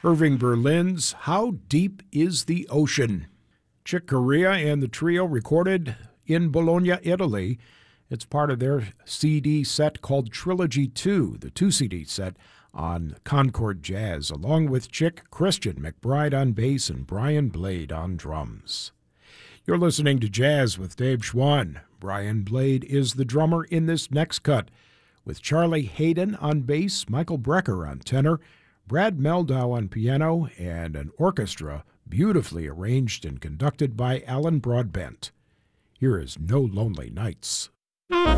Irving Berlin's How Deep is the Ocean? Chick Corea and the trio recorded in Bologna, Italy. It's part of their CD set called Trilogy 2, the 2-CD set on Concord Jazz, along with Chick, Christian McBride on bass, and Brian Blade on drums. You're listening to Jazz with Dave Schwann. Brian Blade is the drummer in this next cut, with Charlie Hayden on bass, Michael Brecker on tenor, Brad Meldau on piano, and an orchestra beautifully arranged and conducted by Alan Broadbent. Here is No Lonely Nights.